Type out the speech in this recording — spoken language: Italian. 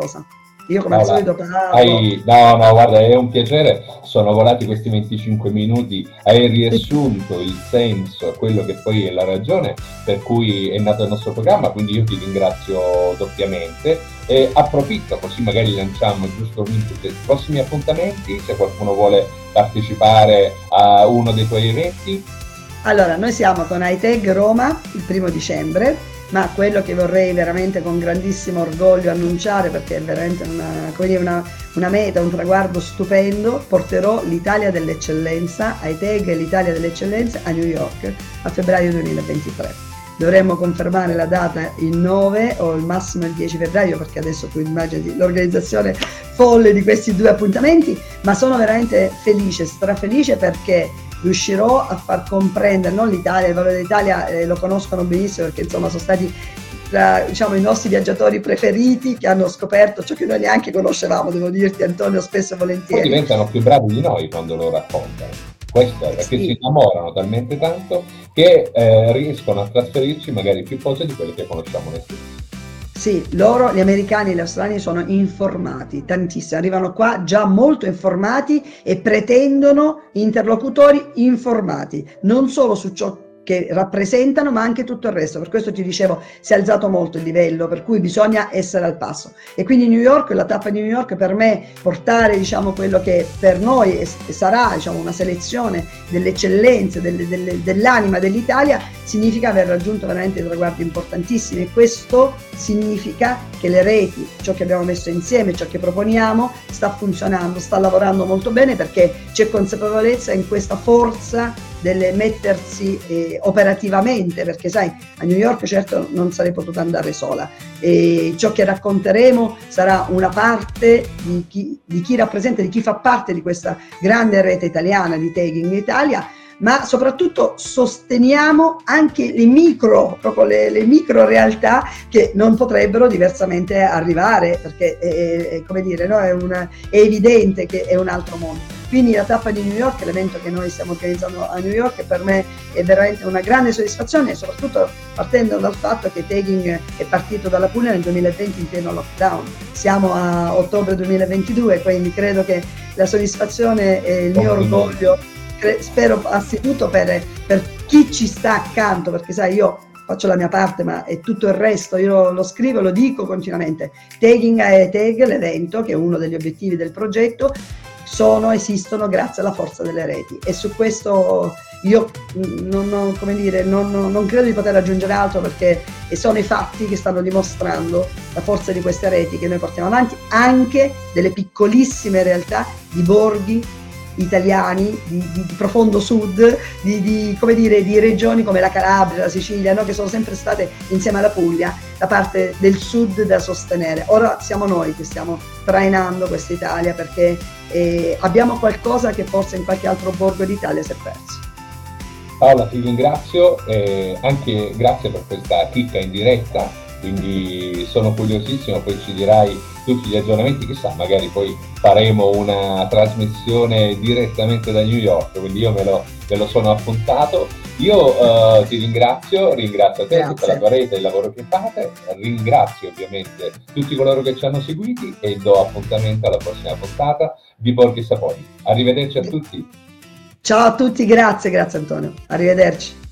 cosa. Io come al Paola, solito parlo. no, guarda, è un piacere, sono volati questi 25 minuti, hai riassunto il senso, quello che poi è la ragione per cui è nato il nostro programma, quindi io ti ringrazio doppiamente e approfitto, così magari lanciamo giusto un input dei prossimi appuntamenti, se qualcuno vuole partecipare a uno dei tuoi eventi. Allora, noi siamo con iTag Roma il 1° dicembre, ma quello che vorrei veramente con grandissimo orgoglio annunciare, perché è veramente una meta, un traguardo stupendo, porterò l'Italia dell'eccellenza, iTag l'Italia dell'eccellenza a New York a febbraio 2023. Dovremmo confermare la data il 9 o al massimo il 10 febbraio, perché adesso tu immagini l'organizzazione folle di questi 2 appuntamenti, ma sono veramente felice, strafelice, perché riuscirò a far comprendere non l'Italia, il valore dell'Italia lo conoscono benissimo, perché insomma sono stati diciamo i nostri viaggiatori preferiti, che hanno scoperto ciò che noi neanche conoscevamo, devo dirti Antonio, spesso e Poi volentieri. diventano più bravi di noi quando lo raccontano. Questo è perché si innamorano talmente tanto che riescono a trasferirci magari più cose di quelle che conosciamo noi stessi. Sì, loro, gli americani e gli australiani sono informati tantissimo, arrivano qua già molto informati e pretendono interlocutori informati, non solo su ciò che rappresentano, ma anche tutto il resto. Per questo ti dicevo, si è alzato molto il livello, per cui bisogna essere al passo. E quindi New York, la tappa di New York, per me, portare diciamo quello che per noi sarà diciamo una selezione delle eccellenze, dell'anima dell'Italia, significa aver raggiunto veramente dei traguardi importantissimi, e questo significa che le reti, ciò che abbiamo messo insieme, ciò che proponiamo, sta funzionando, sta lavorando molto bene, perché c'è consapevolezza in questa forza del mettersi operativamente, perché sai, a New York certo non sarei potuta andare sola, e ciò che racconteremo sarà una parte di chi rappresenta, di chi fa parte di questa grande rete italiana di Tagging Italia, ma soprattutto sosteniamo anche le micro realtà che non potrebbero diversamente arrivare, perché come dire, no? È evidente che è un altro mondo. Quindi la tappa di New York, l'evento che noi stiamo organizzando a New York, per me è veramente una grande soddisfazione, soprattutto partendo dal fatto che Tagging è partito dalla Puglia nel 2020 in pieno lockdown. Siamo a ottobre 2022, quindi credo che la soddisfazione e il mio orgoglio, spero anzitutto per chi ci sta accanto, perché sai, io faccio la mia parte, ma è tutto il resto, io lo scrivo e lo dico continuamente. Tagging a Tag, l'evento, che è uno degli obiettivi del progetto, esistono grazie alla forza delle reti, e su questo io non credo di poter aggiungere altro, perché sono i fatti che stanno dimostrando la forza di queste reti che noi portiamo avanti, anche delle piccolissime realtà di borghi italiani di profondo sud, di regioni come la Calabria, la Sicilia, no? Che sono sempre state insieme alla Puglia la parte del sud da sostenere. Ora siamo noi che stiamo trainando questa Italia, perché abbiamo qualcosa che forse in qualche altro borgo d'Italia si è perso. Paola, ti ringrazio, anche grazie per questa chicca in diretta, quindi sono curiosissimo, poi ci dirai tutti gli aggiornamenti, chissà, magari poi faremo una trasmissione direttamente da New York, quindi io me lo sono appuntato. Io ti ringrazio a te, tutta la tua rete, il lavoro che fate, ringrazio ovviamente tutti coloro che ci hanno seguiti e do appuntamento alla prossima puntata di Borghi Sapori. Arrivederci a tutti. Ciao a tutti, grazie Antonio, arrivederci.